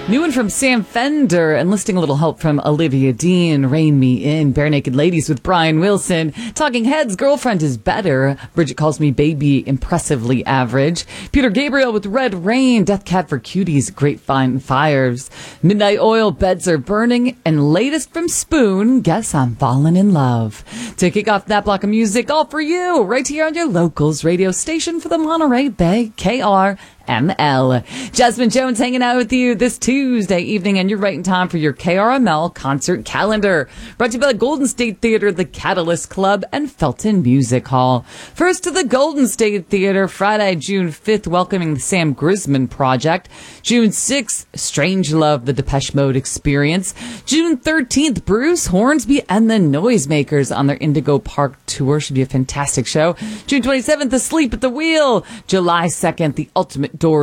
New one from Sam Fender, enlisting a little help from Olivia Dean. Rain Me In, Bare Naked Ladies with Brian Wilson. Talking Heads, Girlfriend is Better. Bridget Calls Me Baby, Impressively Average. Peter Gabriel with Red Rain. Death Cab for Cuties, Grapevine Fires. Midnight Oil, Beds Are Burning. And latest from Spoon, Guess I'm Falling in Love. To kick off that block of music, all for you, right here on your locals radio station for the Monterey Bay, KRML. Jasmine Jones hanging out with you this Tuesday evening, and you're right in time for your KRML concert calendar. Brought to you by the Golden State Theater, the Catalyst Club, and Felton Music Hall. First to the Golden State Theater, Friday, June 5th, welcoming the Sam Grisman Project. June 6th, Strange Love, the Depeche Mode Experience. June 13th, Bruce Hornsby and the Noisemakers on their Indigo Park tour. Should be a fantastic show. June 27th, Asleep at the Wheel. July 2nd, the Ultimate Doors